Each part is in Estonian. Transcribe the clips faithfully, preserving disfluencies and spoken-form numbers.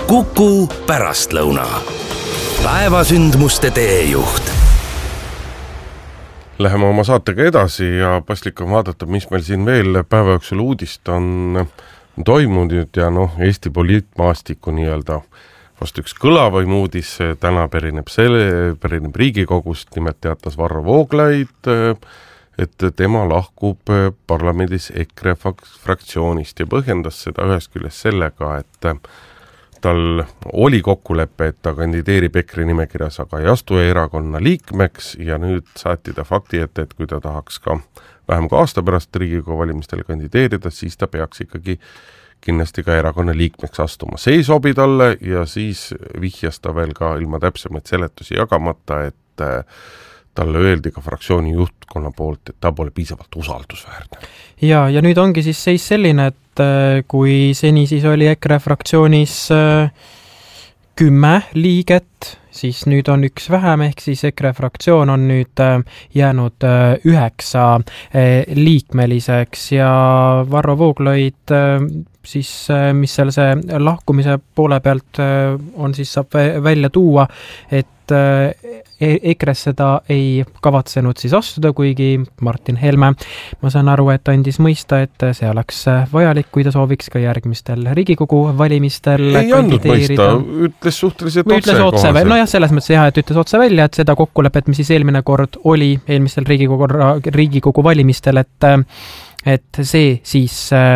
Kuku pärastlõuna. Päevasündmuste teejuht. Läheme oma saatega edasi ja paslik on vaadata, mis meil siin veel päeva jooksul uudist on toimunud ja noh, Eesti poliitmaastiku nii-öelda vast üks kõlavaim uudis täna pärineb, selle, pärineb Riigikogust, nimelt teatas Varro Vooglaid, et tema lahkub parlamendis EKRE fraktsioonist ja põhjendas seda ühest küljest sellega, et tal oli kokkulepe, et ta kandideerib EKRE nimekirjas, aga ei astu erakonna liikmeks ja nüüd saati ta fakti ette, et kui ta tahaks ka vähem kui aasta pärast Riigikogu valimistel kandideerida, siis ta peaks ikkagi kindlasti ka erakonna liikmeks astuma. See ei sobi talle ja siis vihjas ta veel ka ilma täpsemaid seletusi jagamata, et talle öeldi ka fraktsiooni juhtkonna poolt, et ta pole piisavalt usaldusväärne. Ja, ja nüüd ongi siis seis selline, et kui seni siis oli EKRE fraktsioonis kümme liiget, siis nüüd on üks vähem, ehk siis EKRE fraktsioon on nüüd jäänud üheksa liikmeliseks ja Varro Vooglaid siis, mis selle see lahkumise poole pealt on, siis saab välja tuua, et EKRE-s seda ei kavatsenud siis astuda, kuigi Martin Helme, ma saan aru, et andis mõista, et see oleks vajalik, kui ta sooviks ka järgmistel Riigikogu valimistel ei andnud mõista, ütles suhteliselt Või otse, otse kohaselt. No jah, selles mõttes jah, et ütles otse välja, et seda kokkulepet, mis siis eelmine kord oli eelmistel Riigikogu, Riigikogu valimistel, et et see siis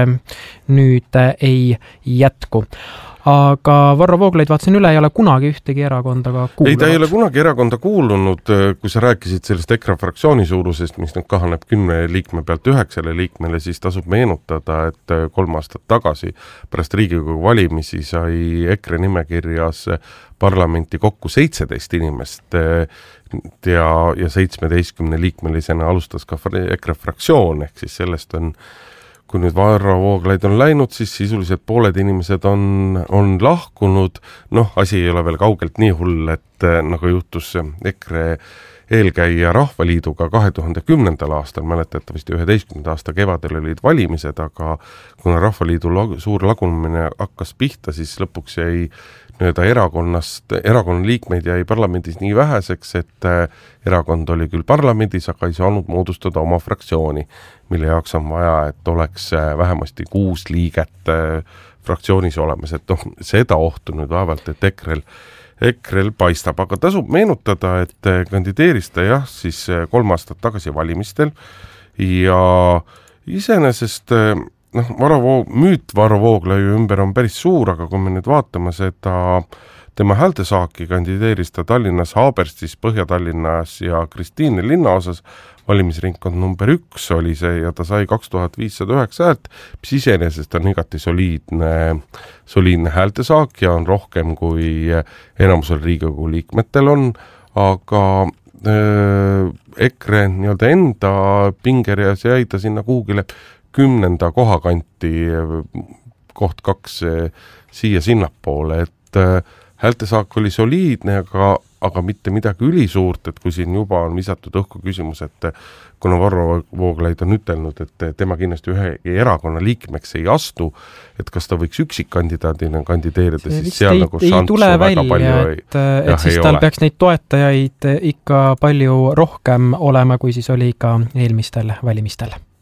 nüüd ei jätku. Aga Varro Vooglaid vaatasin üle, ei ole kunagi ühtegi erakonda ka kuulunud. Ei, ta ei ole kunagi erakonda kuulunud, kui sa rääkisid sellest EKRE fraktsiooni suurusest, mis nüüd kahaneb kümne liikme pealt üheksale liikmele, siis tasub meenutada, et kolm aastat tagasi pärast Riigikogu valimisi sai EKRE nimekirjas parlamenti kokku seitseteist inimest ja, ja seitsmeteistkümne liikmelisena alustas ka EKRE fraktsioon, ehk siis sellest on kui nüüd Varro Vooglaid on läinud, siis sisuliselt pooled inimesed on, on lahkunud. Noh, asi ei ole veel kaugelt nii hull, et nagu juhtus EKRE eelkäija Rahvaliiduga kahe tuhande kümnendal aastal, mäletatavasti üheteistkümnenda aasta kevadel olid valimised, aga kuna Rahvaliidu suur lagunemine hakkas pihta, siis lõpuks jäi nüüd erakonnast, erakonna liikmeid jäi parlamendis nii väheseks, et erakond oli küll parlamendis, aga ei saanud moodustada oma fraktsiooni, mille jaoks on vaja, et oleks vähemasti kuus liiget fraktsioonis olemas, et noh, seda ohtu nüüd vaevalt, et EKRE-l, EKRE-l paistab, aga tasub meenutada, et kandideeris ta jah, siis kolm aastat tagasi valimistel ja iseenesest noh, Varro Voog, müüt Varro Vooglaiu ümber on päris suur, aga kui me nüüd vaatame seda tema häältesaaki, kandideeris ta Tallinnas Haaberstis, Põhja-Tallinnas ja Kristiine linnaosas, valimisringkond number üks oli see ja ta sai kaks tuhat viissada üheksa häält, mis iseenesest on igati soliidne, soliidne häältesaak ja on rohkem kui enamusel Riigikogu liikmetel on, aga äh, EKRE nii-öelda enda pingerjas jäi ta sinna kuhugile kümnenda kohakanti koht kaks siia sinnapoole, et häältesaak oli soliidne, aga, aga mitte midagi ülisuurt, et kui siin juba on visatud õhku küsimus, et kuna Varro Vooglaid on ütelnud, et tema kindlasti ühe erakonna liikmeks ei astu, et kas ta võiks üksikkandidaadina kandideerida, see siis seal ei, nagu ei tule välja, palju et, et jah, siis tal ole. Peaks neid toetajaid ikka palju rohkem olema, kui siis oli ka eelmistel valimistel.